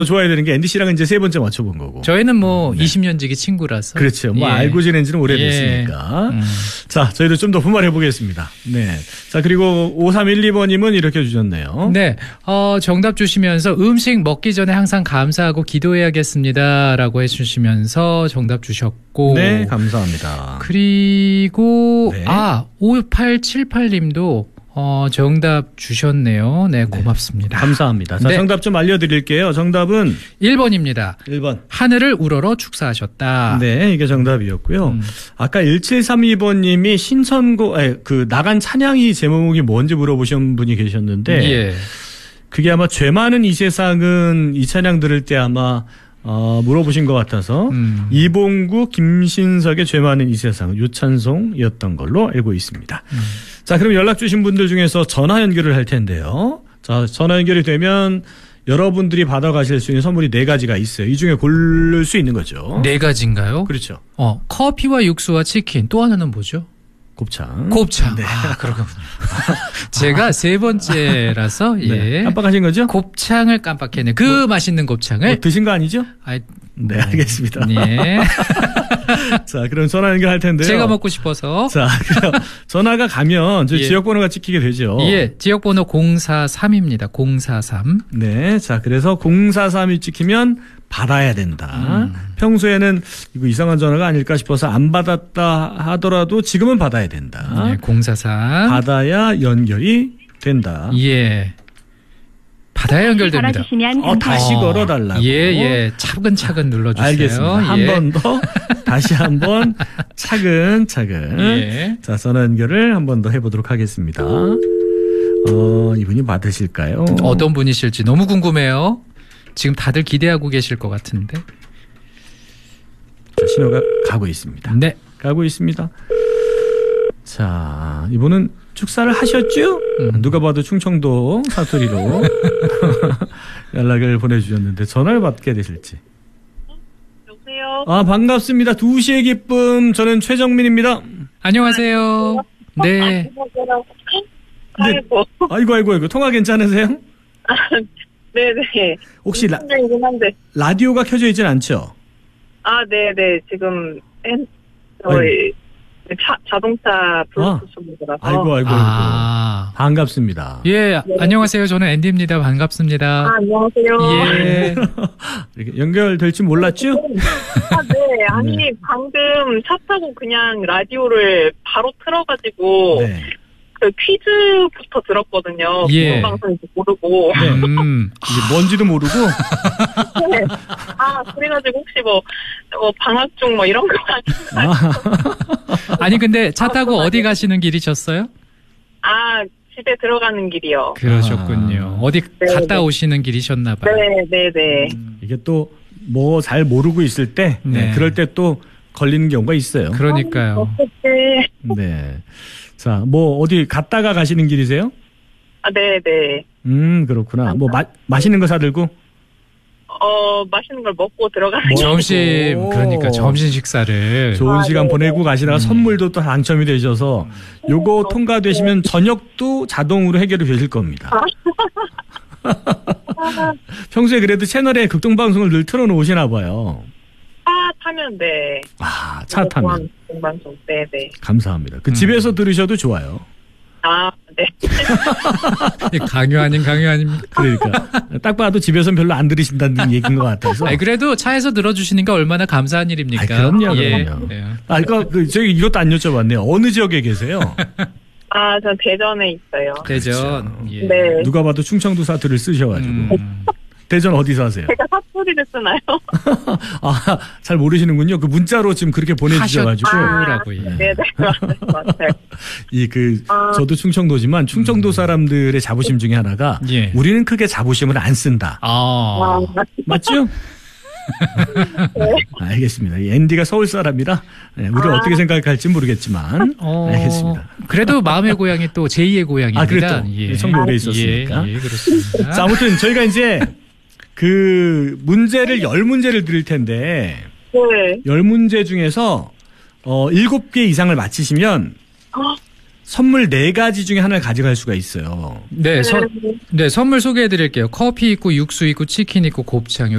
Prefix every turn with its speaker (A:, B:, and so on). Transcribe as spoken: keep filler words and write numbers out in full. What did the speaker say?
A: 좋아야 되는 게 앤디 씨랑은 이제 세 번째 맞춰본 거고.
B: 저희는 뭐
A: 네.
B: 이십 년 지기 친구라서.
A: 그렇죠. 뭐
B: 예.
A: 알고 지낸 지는 오래됐으니까.
B: 예. 음.
A: 자, 저희도 좀 더 분발해 보겠습니다. 네. 자, 그리고 오삼일이 번님은 이렇게 주셨네요.
B: 네. 어, 정답 주시면서 음식 먹기 전에 항상 감사하고 기도해야겠습니다라고 해주시면서 정답 주셨고.
A: 네, 감사합니다.
B: 그리고
A: 네.
B: 아 오팔칠팔님도 어, 정답 주셨네요. 네, 고맙습니다.
A: 감사합니다. 자,
B: 네.
A: 정답 좀 알려드릴게요. 정답은
B: 일 번입니다.
A: 일 번.
B: 하늘을 우러러 축사하셨다.
A: 네, 이게 정답이었고요.
B: 음.
A: 아까 일칠삼이 번님이 신선곡, 아니, 그 나간 찬양이 제목이 뭔지 물어보신 분이 계셨는데,
B: 예.
A: 그게 아마 죄 많은 이 세상은 이 찬양 들을 때 아마 어, 물어보신 것 같아서
B: 음.
A: 이봉구, 김신석의 죄 많은 이 세상 요 찬송이었던 걸로 알고 있습니다.
B: 음.
A: 자, 그럼 연락 주신 분들 중에서 전화 연결을 할 텐데요. 자, 전화 연결이 되면 여러분들이 받아가실 수 있는 선물이 네 가지가 있어요. 이 중에 고를 수 있는 거죠.
B: 네 가지인가요?
A: 그렇죠.
B: 어, 커피와 육수와 치킨. 또 하나는 뭐죠?
A: 곱창.
B: 곱창.
A: 네.
B: 아, 그렇군요. 제가 세 번째라서 예.
A: 네. 깜빡하신 거죠?
B: 곱창을 깜빡했네. 그
A: 뭐,
B: 맛있는 곱창을
A: 뭐 드신 거 아니죠?
B: 아,
A: 네, 알겠습니다.
B: 예.
A: 자, 그럼 전화 연결할 텐데요.
B: 제가 먹고 싶어서.
A: 자, 그럼 전화가 가면 저희
B: 예.
A: 지역번호가 찍히게 되죠.
B: 예, 지역번호 공사삼입니다. 공사삼.
A: 네, 자, 그래서 공사삼이 찍히면 받아야 된다.
B: 음.
A: 평소에는 이거 이상한 전화가 아닐까 싶어서 안 받았다 하더라도 지금은 받아야 된다.
B: 예, 공사삼.
A: 받아야 연결이 된다.
B: 예. 받아야 연결됩니다.
C: 걸어주시면
A: 어, 다시
B: 어,
A: 걸어달라고.
B: 예, 예. 차근차근 눌러주세요.
A: 알겠습니다.
B: 예.
A: 한 번 더, 다시 한 번, 차근차근.
B: 예.
A: 자, 전화 연결을 한 번 더 해보도록 하겠습니다. 어, 이분이 받으실까요?
B: 어떤 분이실지 너무 궁금해요. 지금 다들 기대하고 계실 것 같은데.
A: 자, 신호가 가고 있습니다.
B: 네.
A: 가고 있습니다. 자, 이분은 축사를 하셨죠?
B: 음.
A: 누가 봐도 충청도 사투리로 연락을 보내주셨는데 전화를 받게 되실지.
C: 여보세요.
A: 아, 반갑습니다. 두 시의 기쁨. 저는 최정민입니다.
B: 안녕하세요. 네.
C: 아이고.
A: 아이고, 아이고, 아이고. 통화 괜찮으세요?
C: 네네.
A: 혹시 라,
C: 이긴 한데.
A: 라디오가 켜져 있진 않죠?
C: 아, 네네. 지금, 엔, 저희, 차, 자동차 블루투스 모드라서.
A: 아이고, 아이고, 아이고.
B: 아.
A: 반갑습니다.
B: 예, 안녕하세요. 저는 앤디입니다. 반갑습니다.
C: 아, 안녕하세요.
B: 예.
A: 이렇게 연결될지 몰랐죠?
C: 아, 네. 아니,
A: 네.
C: 방금 차 타고 그냥 라디오를 바로 틀어가지고,
A: 네.
C: 그 퀴즈부터 들었거든요.
B: 예.
C: 무슨 방송인지 모르고.
A: 네.
B: 음.
A: 이게 뭔지도 모르고.
C: 네. 아, 그래가지고 혹시 뭐, 뭐 방학 중 뭐 이런 거 아닌가.
A: 아,
B: 아니, 근데 차
C: 아,
B: 타고
C: 그건
B: 어디 가시는 길이셨어요?
C: 아, 집에 들어가는 길이요.
B: 그러셨군요.
A: 아.
B: 어디
C: 네,
B: 갔다
C: 네.
B: 오시는 길이셨나봐요.
C: 네, 네, 네.
A: 이게 또 뭐 잘 모르고 있을 때, 네.
B: 네.
A: 그럴 때 또 걸리는 경우가 있어요.
B: 그러니까요.
C: 어떻게.
A: 네. 자, 뭐 어디 갔다가 가시는 길이세요?
C: 아, 네, 네.
A: 음, 그렇구나. 뭐 마, 맛있는 거 사들고?
C: 어, 맛있는 걸 먹고 들어가는
A: 뭐?
C: 길.
B: 점심,
A: 오.
B: 그러니까 점심 식사를.
A: 좋은
C: 아,
A: 시간
C: 네,
A: 보내고 가시다가
B: 음.
A: 선물도 또 당첨이 되셔서 요거 통과되시면 저녁도 자동으로 해결이 되실 겁니다. 평소에 그래도 채널에 극동방송을 늘 틀어놓으시나 봐요.
C: 차 타면 네.
A: 아, 차 타면.
C: 방송. 네, 네.
A: 감사합니다. 그
B: 음.
A: 집에서 들으셔도 좋아요.
C: 아, 네.
B: 강요 아닌 강요 아닙니까?
A: 그러니까 딱 봐도 집에서는 별로 안 들으신다는 얘기인 것 같아서.
B: 아니, 그래도 차에서 들어주시니까 얼마나 감사한 일입니까?
A: 아이, 그럼요,
B: 예.
A: 그럼요.
B: 네.
A: 아, 그러니까 그 저희 이것도 안 여쭤봤네요. 어느 지역에 계세요?
C: 아, 전 대전에 있어요.
B: 대전.
A: 그렇죠.
B: 예.
C: 네.
A: 누가 봐도 충청도 사투리를 쓰셔가지고.
B: 음.
A: 대전 어디 사세요?
C: 제가 사투리를 쓰나요?
A: 아, 잘 모르시는군요. 그 문자로 지금 그렇게 보내주셔가지고.
B: 하셨구라고. 예.
C: 네, 네. 맞아요.
A: 이 그
C: 아.
A: 저도 충청도지만 충청도
B: 음.
A: 사람들의 자부심 중에 하나가
B: 예.
A: 우리는 크게 자부심을 안 쓴다.
B: 아.
C: 아,
A: 맞죠? 알겠습니다. 이 앤디가 서울 사람이라 네, 우리
C: 아.
A: 어떻게 생각할지 모르겠지만
B: 어,
A: 알겠습니다.
B: 그래도 마음의 고향이 또 제이의 고향입니다.
A: 아, 그랬죠. 청주 오래 있었으니까.
B: 예, 예, 그렇습니다.
A: 자, 아무튼 저희가 이제 그 문제를 열 문제를 드릴 텐데
C: 네.
A: 열 문제 중에서 어 일곱 개 이상을 맞히시면
C: 어?
A: 선물 네 가지 중에 하나를 가져갈 수가 있어요.
B: 네, 서, 네 선물 소개해드릴게요. 커피 있고 육수 있고 치킨 있고 곱창